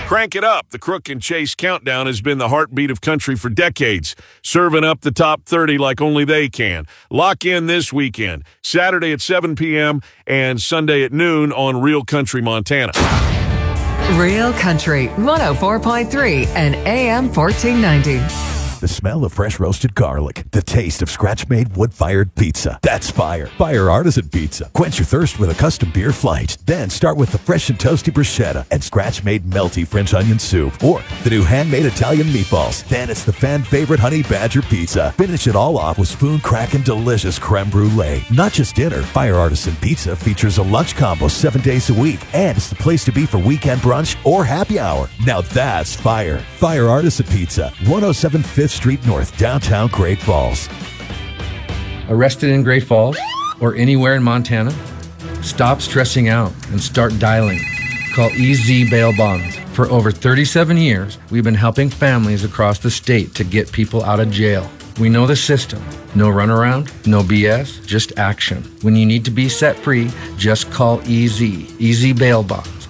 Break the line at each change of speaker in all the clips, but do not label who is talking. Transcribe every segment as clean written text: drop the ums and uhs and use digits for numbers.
Crank it up. The Crook and Chase Countdown has been the heartbeat of country for decades, serving up the top 30 like only they can. Lock in this weekend, Saturday at 7 p.m. and Sunday at noon on Real Country Montana.
Real Country 104.3 and AM 1490.
The smell of fresh roasted garlic. The taste of scratch-made wood-fired pizza. That's Fire. Fire Artisan Pizza. Quench your thirst with a custom beer flight. Then start with the fresh and toasty bruschetta and scratch-made melty French onion soup. Or the new handmade Italian meatballs. Then it's the fan-favorite Honey Badger Pizza. Finish it all off with spoon-cracking delicious creme brulee. Not just dinner. Fire Artisan Pizza features a lunch combo 7 days a week. And it's the place to be for weekend brunch or happy hour. Now that's Fire. Fire Artisan Pizza. 107 5th Street North, downtown Great Falls.
Arrested in Great Falls or anywhere in Montana? Stop stressing out and start dialing. Call EZ Bail Bonds. For over 37 years, we've been helping families across the state to get people out of jail. We know the system. No runaround, no BS, just action. When you need to be set free, just call EZ. EZ Bail Bonds.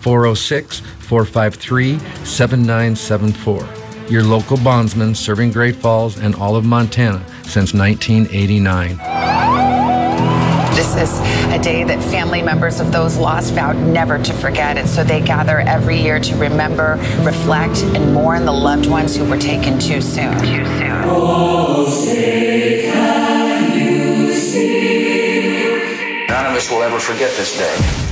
406-453-7974. Your local bondsman serving Great Falls and all of Montana since 1989.
This is a day that family members of those lost vowed never to forget, and so they gather every year to remember, reflect, and mourn the loved ones who were taken too soon.
Oh, say, can you see?
None of us will ever forget this day.